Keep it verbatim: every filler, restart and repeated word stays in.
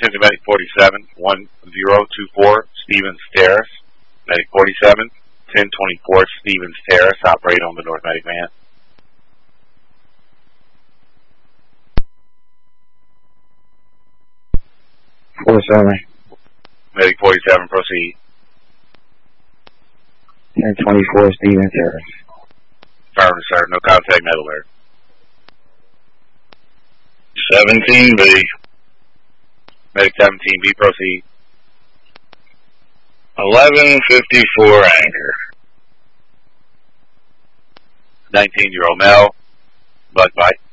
Transmission to Medic forty-seven, one zero two four, Stevens Terrace. Medic forty-seven, ten twenty-four, Stevens Terrace, operate on the North Medic van. forty-seven. Medic forty-seven, proceed. ten twenty-four, Stevens Terrace. Affirmative, sir. No contact metal alert. seventeen B. Medic seventeen B, proceed. eleven fifty-four anchor. nineteen-year-old male, bug bite.